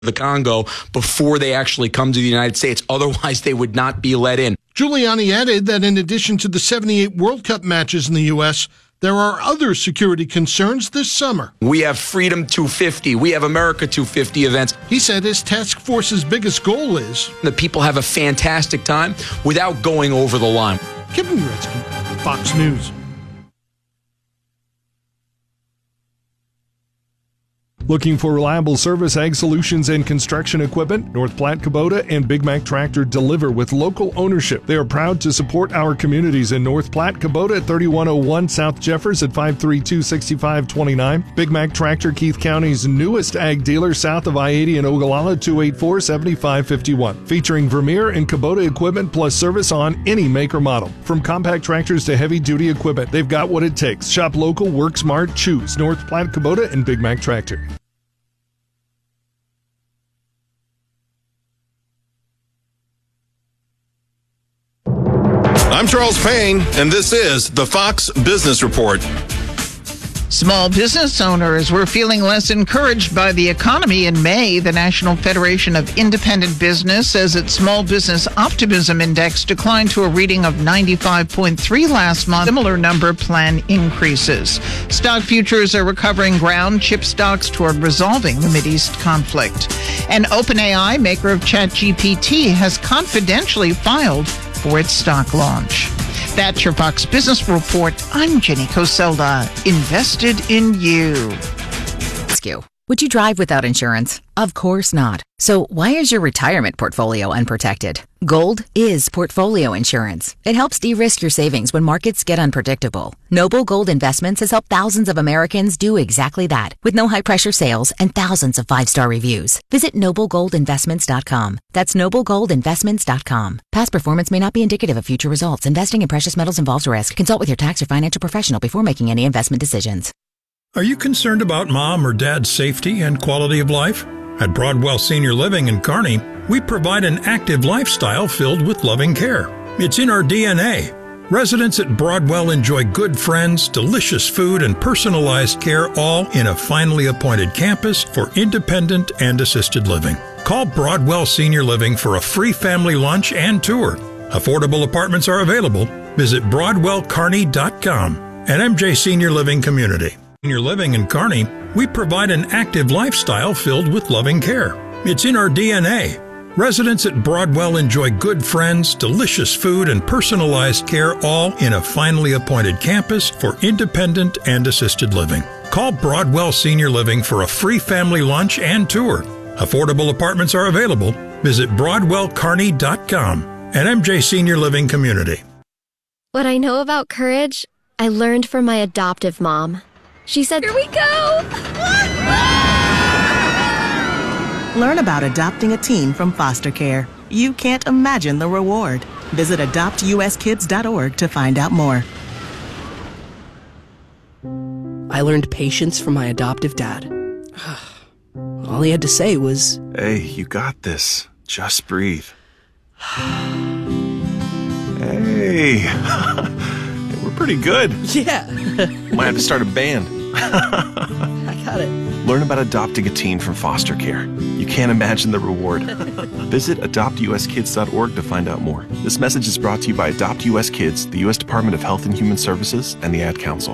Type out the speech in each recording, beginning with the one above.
the Congo before they actually come to the United States. Otherwise, they would not be let in. Giuliani added that in addition to the 78 World Cup matches in the U.S., there are other security concerns this summer. We have Freedom 250. We have America 250 events. He said his task force's biggest goal is that people have a fantastic time without going over the line. Kevin Gretzky, Fox News. Looking for reliable service, ag solutions, and construction equipment? North Platte Kubota and Big Mac Tractor deliver with local ownership. They are proud to support our communities in North Platte. Kubota at 3101 South Jeffers at 532-6529. Big Mac Tractor, Keith County's newest ag dealer south of I-80 in Ogallala, 284-7551. Featuring Vermeer and Kubota equipment plus service on any make or model. From compact tractors to heavy-duty equipment, they've got what it takes. Shop local, work smart, choose North Platte Kubota and Big Mac Tractor. I'm Charles Payne, and this is the Fox Business Report. Small business owners were feeling less encouraged by the economy in May. The National Federation of Independent Business says its Small Business Optimism Index declined to a reading of 95.3 last month. Similar number plan increases. Stock futures are recovering ground, chip stocks toward resolving the Mideast conflict. And OpenAI, maker of ChatGPT, has confidentially filed for its stock launch. That's your Fox Business Report. I'm Jenny Coselda. Invested in you. Would you drive without insurance? Of course not. So why is your retirement portfolio unprotected? Gold is portfolio insurance. It helps de-risk your savings when markets get unpredictable. Noble Gold Investments has helped thousands of Americans do exactly that, with no high-pressure sales and thousands of 5-star reviews. Visit noblegoldinvestments.com. That's noblegoldinvestments.com. Past performance may not be indicative of future results. Investing in precious metals involves risk. Consult with your tax or financial professional before making any investment decisions. Are you concerned about mom or dad's safety and quality of life? At Broadwell Senior Living in Kearney, we provide an active lifestyle filled with loving care. It's in our DNA. Residents at Broadwell enjoy good friends, delicious food, and personalized care, all in a finely appointed campus for independent and assisted living. Call Broadwell Senior Living for a free family lunch and tour. Affordable apartments are available. Visit BroadwellKearney.com and MJ Senior Living Community. Senior Living in Kearney, we provide an active lifestyle filled with loving care. It's in our DNA. Residents at Broadwell enjoy good friends, delicious food, and personalized care, all in a finely appointed campus for independent and assisted living. Call Broadwell Senior Living for a free family lunch and tour. Affordable apartments are available. Visit BroadwellKearney.com and MJ Senior Living Community. What I know about courage, I learned from my adoptive mom. She said, "Here we go!" Learn about adopting a teen from foster care. You can't imagine the reward. Visit adoptuskids.org to find out more. I learned patience from my adoptive dad. All he had to say was, "Hey, you got this. Just breathe." Hey, we're pretty good. Yeah. Might have to start a band. I got it. Learn about adopting a teen from foster care. You can't imagine the reward. Visit adoptuskids.org to find out more. This message is brought to you by Adopt US Kids, the U.S. Department of Health and Human Services, and the Ad Council.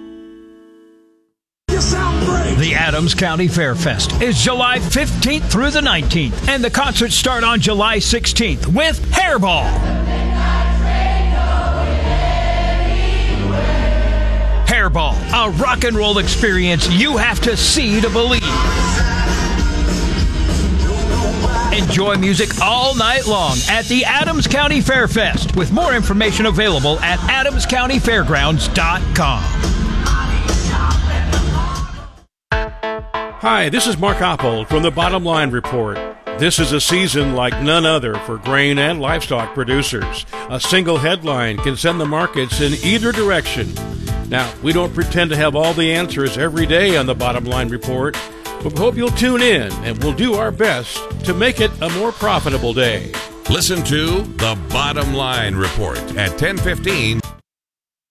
The Adams County Fair Fest is July 15th through the 19th, and the concerts start on July 16th with Hairball. Hairball, a rock and roll experience you have to see to believe. Enjoy music all night long at the Adams County Fair Fest, with more information available at adamscountyfairgrounds.com. Hi, this is Mark Oppold from the Bottom Line Report. This is a season like none other for grain and livestock producers. A single headline can send the markets in either direction. Now, we don't pretend to have all the answers every day on the Bottom Line Report, but we hope you'll tune in and we'll do our best to make it a more profitable day. Listen to the Bottom Line Report at 10:15.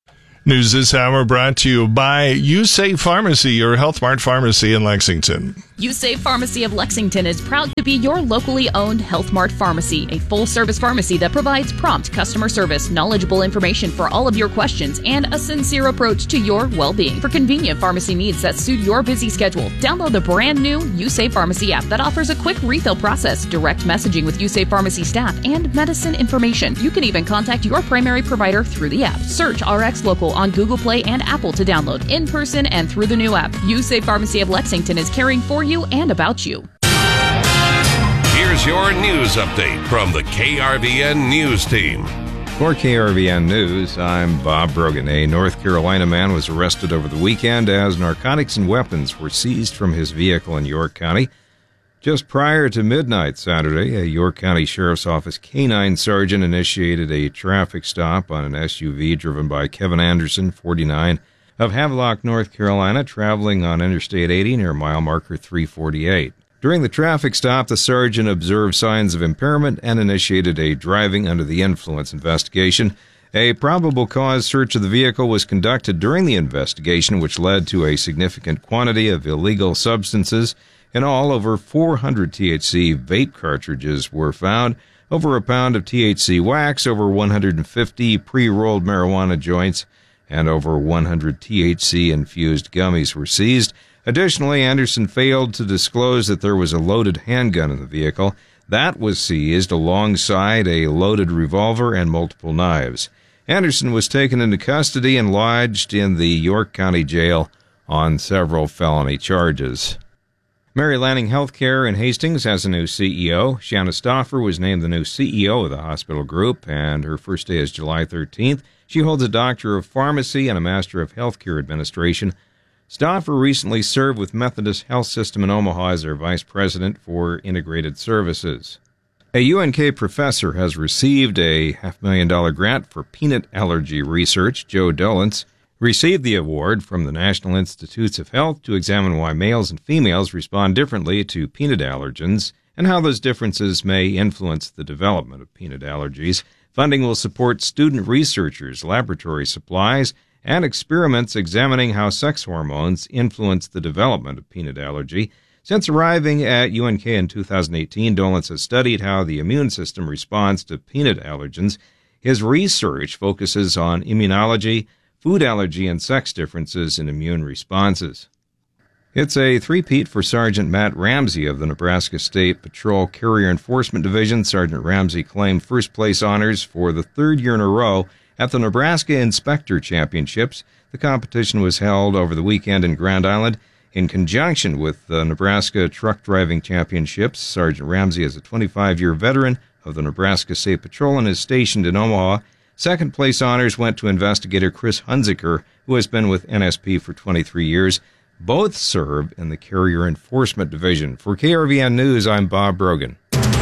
News this hour brought to you by USafe Pharmacy, your Health Mart pharmacy in Lexington. USAVE Pharmacy of Lexington is proud to be your locally owned Health Mart pharmacy, a full-service pharmacy that provides prompt customer service, knowledgeable information for all of your questions, and a sincere approach to your well-being. For convenient pharmacy needs that suit your busy schedule, download the brand new USAVE Pharmacy app that offers a quick refill process, direct messaging with USAVE Pharmacy staff, and medicine information. You can even contact your primary provider through the app. Search RX Local on Google Play and Apple to download in person and through the new app. USAVE Pharmacy of Lexington is caring for you and about you. Here's your news update from the KRVN News Team. For KRVN News, I'm Bob Brogan. A North Carolina man was arrested over the weekend as narcotics and weapons were seized from his vehicle in York County. Just prior to midnight Saturday, a York County Sheriff's Office K-9 sergeant initiated a traffic stop on an SUV driven by Kevin Anderson, 49, of Havelock, North Carolina, traveling on Interstate 80 near mile marker 348. During the traffic stop, the sergeant observed signs of impairment and initiated a driving under the influence investigation. A probable cause search of the vehicle was conducted during the investigation, which led to a significant quantity of illegal substances. In all, over 400 THC vape cartridges were found, over a pound of THC wax, over 150 pre-rolled marijuana joints, and over 100 THC-infused gummies were seized. Additionally, Anderson failed to disclose that there was a loaded handgun in the vehicle. That was seized alongside a loaded revolver and multiple knives. Anderson was taken into custody and lodged in the York County Jail on several felony charges. Mary Lanning Healthcare in Hastings has a new CEO. Shanna Stauffer was named the new CEO of the hospital group, and her first day is July 13th. She holds a Doctor of Pharmacy and a Master of Healthcare Administration. Stauffer recently served with Methodist Health System in Omaha as their Vice President for Integrated Services. A UNK professor has received a $500,000 grant for peanut allergy research. Joe Dolence received the award from the National Institutes of Health to examine why males and females respond differently to peanut allergens and how those differences may influence the development of peanut allergies. Funding will support student researchers, laboratory supplies, and experiments examining how sex hormones influence the development of peanut allergy. Since arriving at UNK in 2018, Dolence has studied how the immune system responds to peanut allergens. His research focuses on immunology, food allergy, and sex differences in immune responses. It's a three-peat for Sergeant Matt Ramsey of the Nebraska State Patrol Carrier Enforcement Division. Sergeant Ramsey claimed first-place honors for the third year in a row at the Nebraska Inspector Championships. The competition was held over the weekend in Grand Island in conjunction with the Nebraska Truck Driving Championships. Sergeant Ramsey is a 25-year veteran of the Nebraska State Patrol and is stationed in Omaha. Second-place honors went to investigator Chris Hunziker, who has been with NSP for 23 years. Both serve in the Carrier Enforcement Division. For KRVN News, I'm Bob Brogan.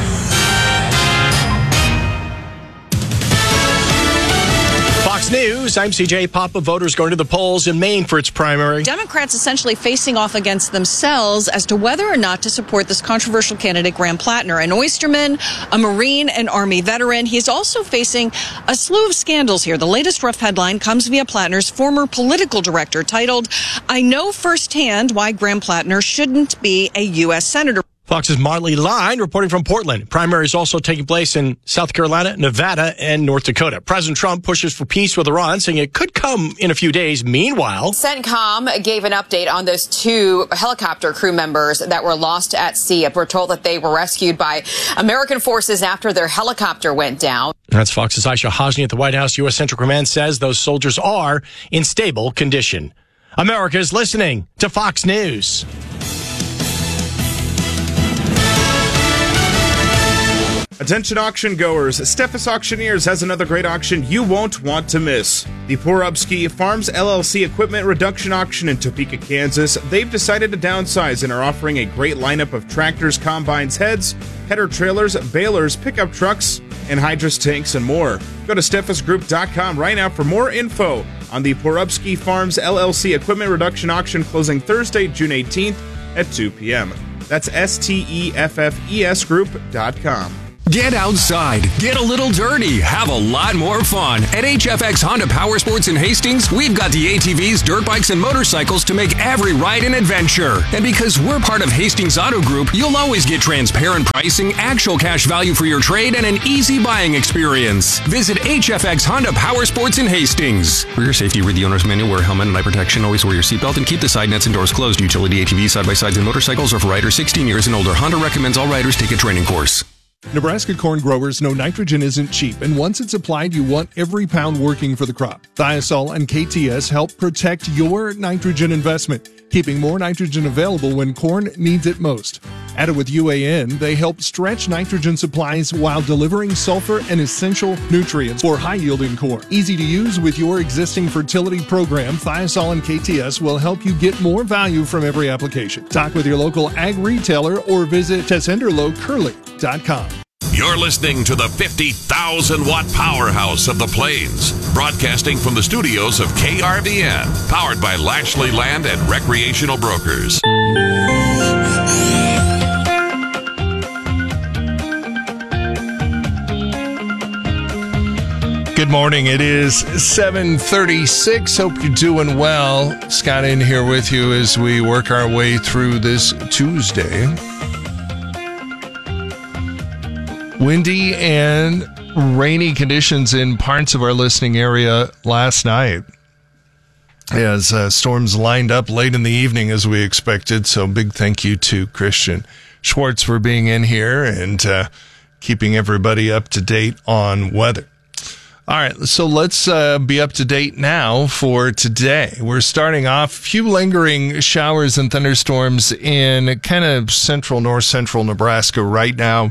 Fox News, I'm CJ Papa. Voters going to the polls in Maine for its primary. Democrats essentially facing off against themselves as to whether or not to support this controversial candidate, Graham Plattner, an oysterman, a Marine and Army veteran. He's also facing a slew of scandals here. The latest rough headline comes via Plattner's former political director, titled, "I know firsthand why Graham Plattner shouldn't be a U.S. Senator." Fox's Marley Line reporting from Portland. Primaries also taking place in South Carolina, Nevada, and North Dakota. President Trump pushes for peace with Iran, saying it could come in a few days. Meanwhile, CENTCOM gave an update on those two helicopter crew members that were lost at sea. We're told that they were rescued by American forces after their helicopter went down. That's Fox's Aisha Hosni at the White House. U.S. Central Command says those soldiers are in stable condition. America is listening to Fox News. Attention auction goers, Steffes Auctioneers has another great auction you won't want to miss. The Porubsky Farms LLC Equipment Reduction Auction in Topeka, Kansas. They've decided to downsize and are offering a great lineup of tractors, combines, heads, header trailers, balers, pickup trucks, and hydrous tanks and more. Go to steffesgroup.com right now for more info on the Porubsky Farms LLC Equipment Reduction Auction closing Thursday, June 18th at 2 p.m. That's STEFFES group.com. Get outside, get a little dirty, have a lot more fun. At HFX Honda Power Sports in Hastings, we've got the ATVs, dirt bikes, and motorcycles to make every ride an adventure. And because we're part of Hastings Auto Group, you'll always get transparent pricing, actual cash value for your trade, and an easy buying experience. Visit HFX Honda Power Sports in Hastings. For your safety, read the owner's manual, wear a helmet and eye protection, always wear your seatbelt, and keep the side nets and doors closed. Utility ATVs, side-by-sides, and motorcycles are for riders 16 years and older. Honda recommends all riders take a training course. Nebraska corn growers know nitrogen isn't cheap, and once it's applied, you want every pound working for the crop. Thiosol and KTS help protect your nitrogen investment, keeping more nitrogen available when corn needs it most. Added with UAN, they help stretch nitrogen supplies while delivering sulfur and essential nutrients for high-yielding corn. Easy to use with your existing fertility program, Thiosol and KTS will help you get more value from every application. Talk with your local ag retailer or visit tessenderlocurley.com. You're listening to the 50,000-watt powerhouse of the Plains, broadcasting from the studios of KRVN, powered by Lashley Land and Recreational Brokers. Good morning. It is 7:36. Hope you're doing well. Scott in here with you as we work our way through this Tuesday. Windy and rainy conditions in parts of our listening area last night as storms lined up late in the evening as we expected. So big thank you to Christian Schwartz for being in here and keeping everybody up to date on weather. All right, so let's be up to date now for today. We're starting off a few lingering showers and thunderstorms in kind of north central Nebraska right now.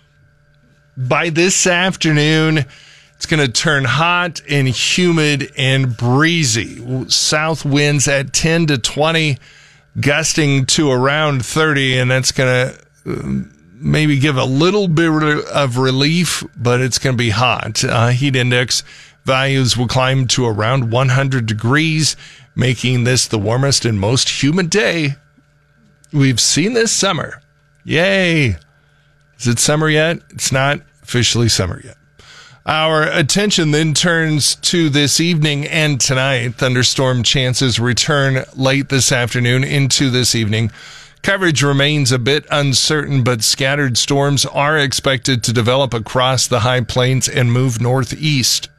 By this afternoon, it's going to turn hot and humid and breezy. South winds at 10 to 20, gusting to around 30, and that's going to maybe give a little bit of relief, but it's going to be hot. Heat index values will climb to around 100 degrees, making this the warmest and most humid day we've seen this summer. Yay! Is it summer yet? It's not officially summer yet. Our attention then turns to this evening and tonight. Thunderstorm chances return late this afternoon into this evening. Coverage remains a bit uncertain, but scattered storms are expected to develop across the high plains and move northeast.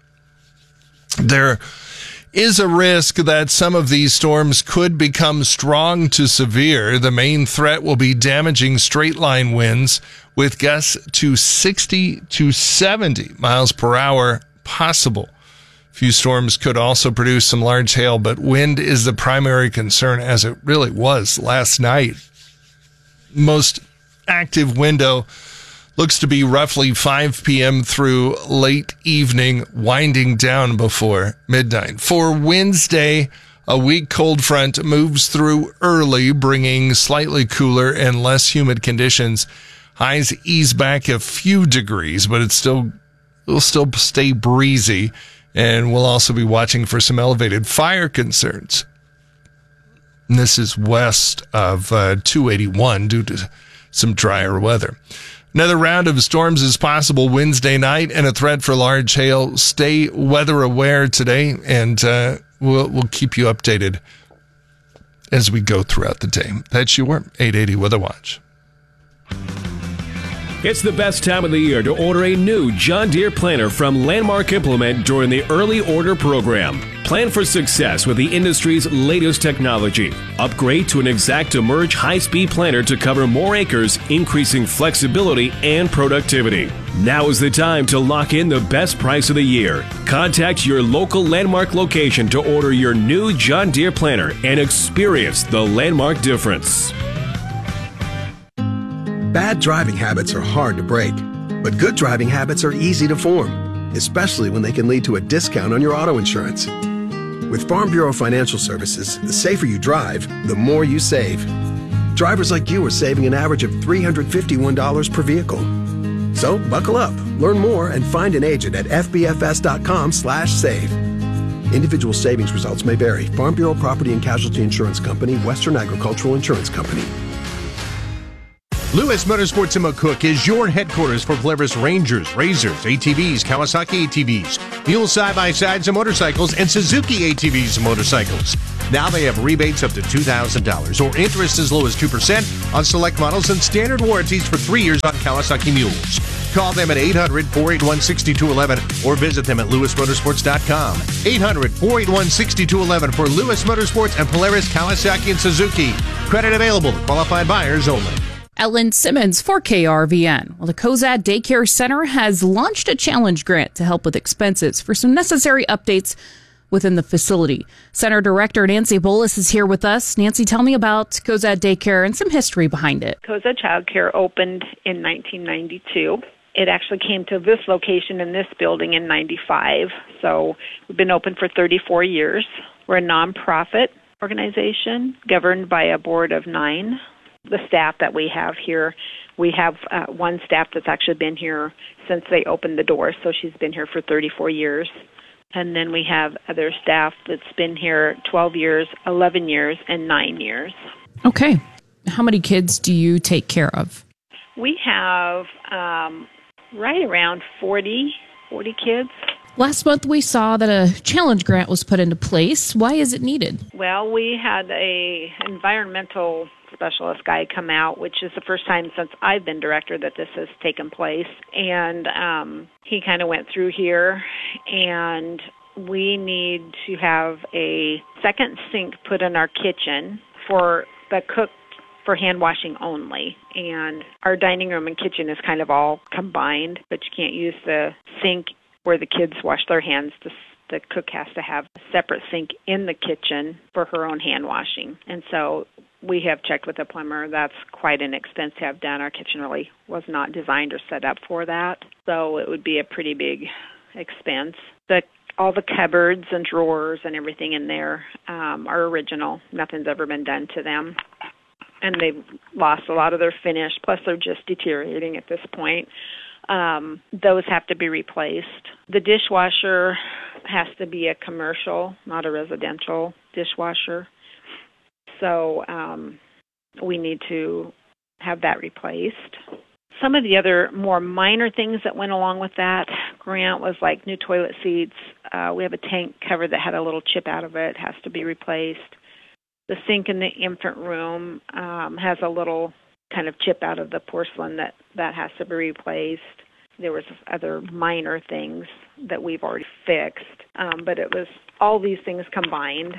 There is a risk that some of these storms could become strong to severe. The main threat will be damaging straight-line winds with gusts to 60 to 70 miles per hour possible. A few storms could also produce some large hail, but wind is the primary concern, as it really was last night. Most active window looks to be roughly 5 p.m. through late evening, winding down before midnight. For Wednesday, a weak cold front moves through early, bringing slightly cooler and less humid conditions. Highs ease back a few degrees, but it'll still stay breezy. And we'll also be watching for some elevated fire concerns. And this is west of 281 due to some drier weather. Another round of storms is possible Wednesday night and a threat for large hail. Stay weather aware today, and we'll keep you updated as we go throughout the day. That's your 880 Weather Watch. It's the best time of the year to order a new John Deere planter from Landmark Implement during the early order program. Plan for success with the industry's latest technology. Upgrade to an ExactEmerge high-speed planter to cover more acres, increasing flexibility and productivity. Now is the time to lock in the best price of the year. Contact your local Landmark location to order your new John Deere planter and experience the Landmark difference. Bad driving habits are hard to break, but good driving habits are easy to form, especially when they can lead to a discount on your auto insurance. With Farm Bureau Financial Services, the safer you drive, the more you save. Drivers like you are saving an average of $351 per vehicle. So buckle up, learn more, and find an agent at fbfs.com/save. Individual savings results may vary. Farm Bureau Property and Casualty Insurance Company, Western Agricultural Insurance Company. Lewis Motorsports in McCook is your headquarters for Polaris Rangers, Razors, ATVs, Kawasaki ATVs, Mule side-by-sides and motorcycles, and Suzuki ATVs and motorcycles. Now they have rebates up to $2,000 or interest as low as 2% on select models and standard warranties for 3 years on Kawasaki Mules. Call them at 800-481-6211 or visit them at lewismotorsports.com. 800-481-6211 for Lewis Motorsports and Polaris, Kawasaki, and Suzuki. Credit available to qualified buyers only. Ellen Simmons for KRVN. Well, the Cozad Daycare Center has launched a challenge grant to help with expenses for some necessary updates within the facility. Center Director Nancy Bolus is here with us. Nancy, tell me about Cozad Daycare and some history behind it. Cozad Child Care opened in 1992. It actually came to this location in this building in 95. So we've been open for 34 years. We're a nonprofit organization governed by a board of 9. The staff that we have here, we have one staff that's actually been here since they opened the doors, so she's been here for 34 years. And then we have other staff that's been here 12 years, 11 years, and 9 years. Okay. How many kids do you take care of? We have right around 40 kids. Last month we saw that a challenge grant was put into place. Why is it needed? Well, we had a environmental specialist guy come out, which is the first time since I've been director that this has taken place. And he kind of went through here, and we need to have a second sink put in our kitchen for the cook for hand washing only. And our dining room and kitchen is kind of all combined, but you can't use the sink where the kids wash their hands. The cook has to have a separate sink in the kitchen for her own hand washing. And so we have checked with a plumber. That's quite an expense to have done. Our kitchen really was not designed or set up for that. So it would be a pretty big expense. All the cupboards and drawers and everything in there are original. Nothing's ever been done to them. And they've lost a lot of their finish, plus they're just deteriorating at this point. Those have to be replaced. The dishwasher has to be a commercial, not a residential dishwasher. So we need to have that replaced. Some of the other more minor things that went along with that grant was like new toilet seats. We have a tank cover that had a little chip out of it, has to be replaced. The sink in the infant room has a little kind of chip out of the porcelain that has to be replaced. There was other minor things that we've already fixed, but it was all these things combined.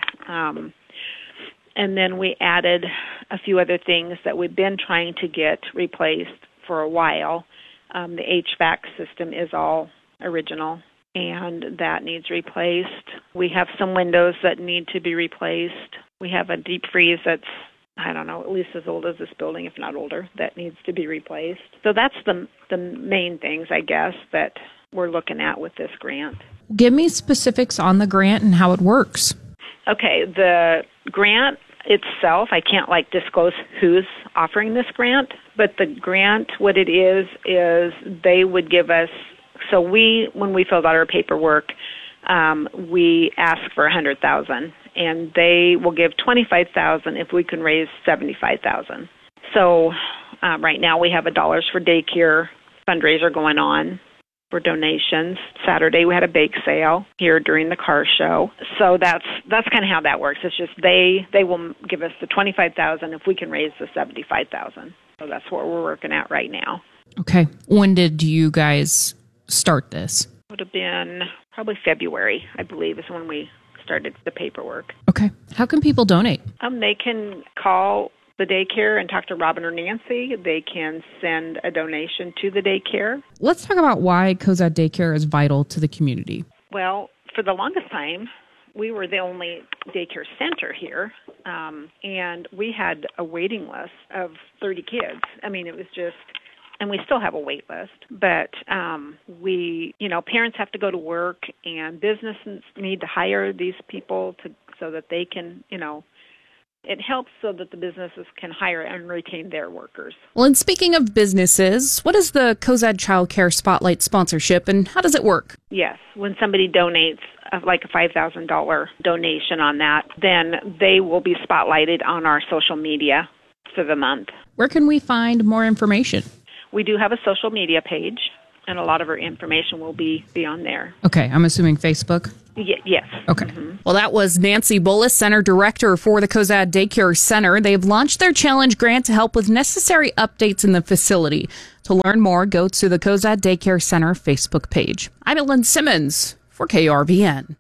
And then we added a few other things that we've been trying to get replaced for a while. The HVAC system is all original, and that needs replaced. We have some windows that need to be replaced. We have a deep freeze that's, I don't know, at least as old as this building, if not older, that needs to be replaced. So that's the main things, I guess, that we're looking at with this grant. Give me specifics on the grant and how it works. Okay, the grant itself, I can't disclose who's offering this grant, but the grant, what it is they would give us, so when we filled out our paperwork, we asked for $100,000, and they will give $25,000 if we can raise $75,000. So right now we have a Dollars for Daycare fundraiser going on for donations. Saturday we had a bake sale here during the car show. So that's kind of how that works. It's just they will give us the $25,000 if we can raise the $75,000. So that's what we're working at right now. Okay. When did you guys start this? It would have been probably February, I believe, is when we started the paperwork. Okay. How can people donate? They can call the daycare and talk to Robin or Nancy. They can send a donation to the daycare. Let's talk about why Cozad Daycare is vital to the community. Well, for the longest time, we were the only daycare center here, and we had a waiting list of 30 kids. I mean, it was just, and we still have a wait list, but parents have to go to work, and businesses need to hire these people so that they can, it helps so that the businesses can hire and retain their workers. Well, and speaking of businesses, what is the Cozad Child Care Spotlight sponsorship, and how does it work? Yes. When somebody donates like a $5,000 donation on that, then they will be spotlighted on our social media. for the month. Where can we find more information? We do have a social media page, and a lot of our information will be on there. Okay, I'm assuming Facebook? Yes. Okay. Well, that was Nancy Bullis, Center Director for the Cozad Daycare Center. They've launched their challenge grant to help with necessary updates in the facility. To learn more, go to the Cozad Daycare Center Facebook page. I'm Ellen Simmons for KRVN.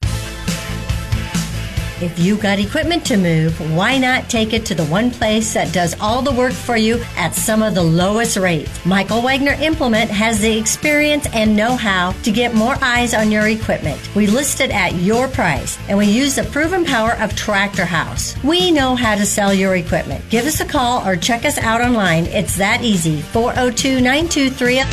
If you got equipment to move, why not take it to the one place that does all the work for you at some of the lowest rates? Michael Wagner Implement has the experience and know-how to get more eyes on your equipment. We list it at your price, and we use the proven power of Tractor House. We know how to sell your equipment. Give us a call or check us out online. It's that easy. 402-923.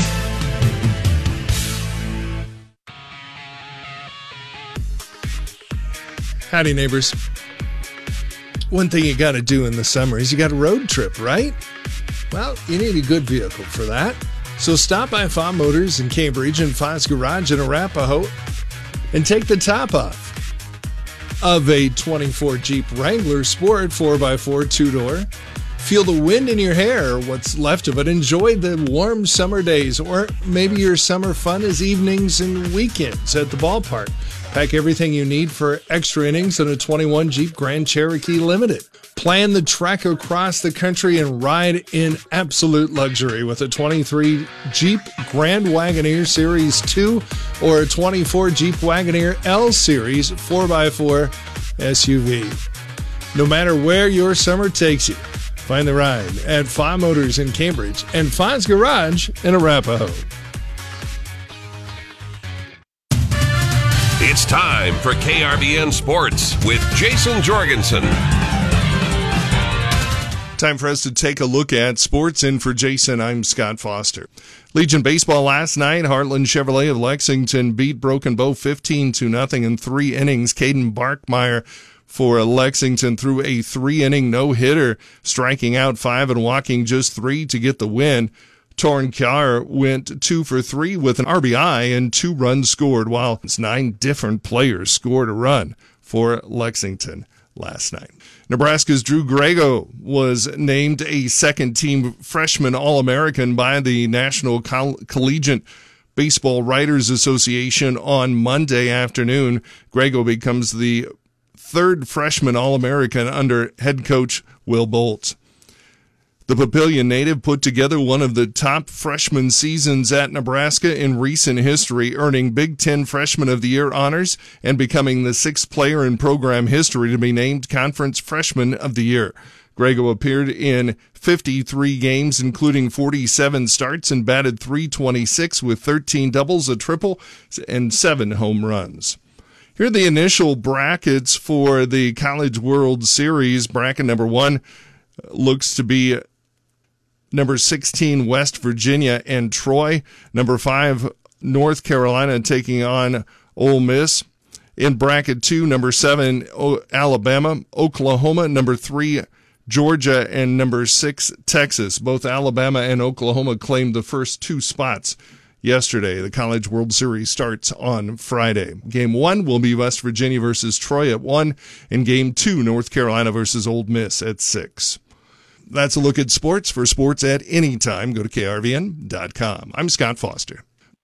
Howdy, neighbors. One thing you got to do in the summer is you got a road trip, right? Well, you need a good vehicle for that. So stop by Fa Motors in Cambridge and Fa's Garage in Arapahoe and take the top off of a 24 Jeep Wrangler Sport 4x4 two-door. Feel the wind in your hair, or what's left of it. Enjoy the warm summer days, or maybe your summer fun is evenings and weekends at the ballpark. Pack everything you need for extra innings in a 21 Jeep Grand Cherokee Limited. Plan the trek across the country and ride in absolute luxury with a 23 Jeep Grand Wagoneer Series 2 or a 24 Jeep Wagoneer L Series 4x4 SUV. No matter where your summer takes you, find the ride at Fa Motors in Cambridge and Fa's Garage in Arapahoe. It's time for KRVN Sports with Jason Jorgensen. Time for us to take a look at sports. And for Jason, I'm Scott Foster. Legion Baseball last night. Heartland Chevrolet of Lexington beat Broken Bow 15-0 in 3 innings. Caden Barkmeyer for Lexington threw a 3-inning no-hitter, striking out 5 and walking just 3 to get the win. Torrin Carr went 2 for 3 with an RBI and 2 runs scored, while 9 different players scored a run for Lexington last night. Nebraska's Drew Grego was named a second-team freshman All-American by the National Collegiate Baseball Writers Association on Monday afternoon. Grego becomes the 3rd freshman All-American under head coach Will Bolts. The Papillion native put together one of the top freshman seasons at Nebraska in recent history, earning Big Ten Freshman of the Year honors and becoming the 6th player in program history to be named Conference Freshman of the Year. Grego appeared in 53 games, including 47 starts, and batted .326 with 13 doubles, a triple, and 7 home runs. Here are the initial brackets for the College World Series. Bracket number 1 looks to be number 16, West Virginia and Troy. Number 5, North Carolina taking on Ole Miss. In bracket 2, number 7, Alabama, Oklahoma. Number 3, Georgia. And number 6, Texas. Both Alabama and Oklahoma claimed the first 2 spots yesterday. The College World Series starts on Friday. Game 1 will be West Virginia versus Troy at 1. And Game 2, North Carolina versus Ole Miss at 6. That's a look at sports. For sports at any time, go to KRVN.com. I'm Scott Foster.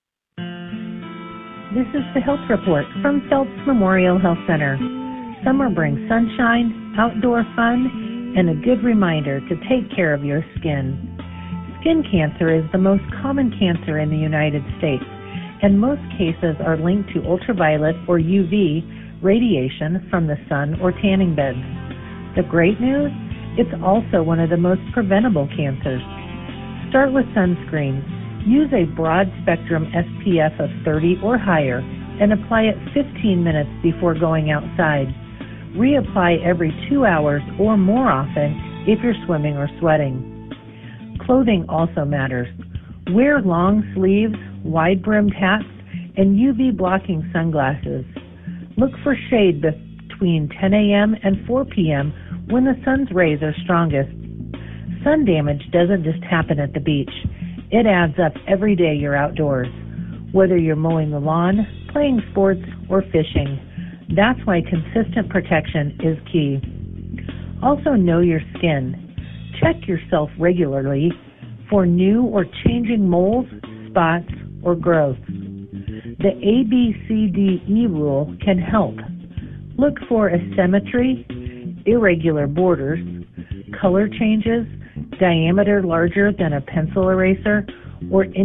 This is the Health Report from Phelps Memorial Health Center. Summer brings sunshine, outdoor fun, and a good reminder to take care of your skin. Skin cancer is the most common cancer in the United States, and most cases are linked to ultraviolet or UV radiation from the sun or tanning beds. The great news? It's also one of the most preventable cancers. Start with sunscreen. Use a broad-spectrum SPF of 30 or higher and apply it 15 minutes before going outside. Reapply every 2 hours or more often if you're swimming or sweating. Clothing also matters. Wear long sleeves, wide-brimmed hats, and UV-blocking sunglasses. Look for shade between 10 a.m. and 4 p.m. when the sun's rays are strongest. Sun damage doesn't just happen at the beach. It adds up every day you're outdoors, whether you're mowing the lawn, playing sports, or fishing. That's why consistent protection is key. Also, know your skin. Check yourself regularly for new or changing moles, spots, or growth. The ABCDE rule can help. Look for asymmetry, irregular borders, color changes, diameter larger than a pencil eraser, or